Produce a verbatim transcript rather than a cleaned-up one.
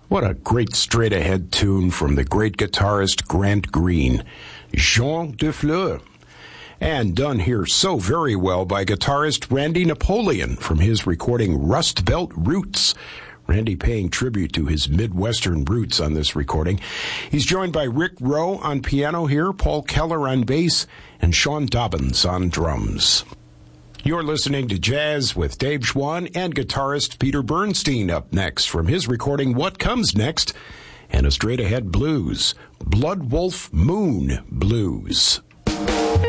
What a great straight-ahead tune from the great guitarist Grant Green, Jean Dufleur. And done here so very well by guitarist Randy Napoleon from his recording Rust Belt Roots. Randy paying tribute to his Midwestern roots on this recording. He's joined by Rick Rowe on piano here, Paul Keller on bass, and Sean Dobbins on drums. You're listening to Jazz with Dave Schwann and guitarist Peter Bernstein up next from his recording What Comes Next and a straight-ahead blues, Blood Wolf Moon Blues.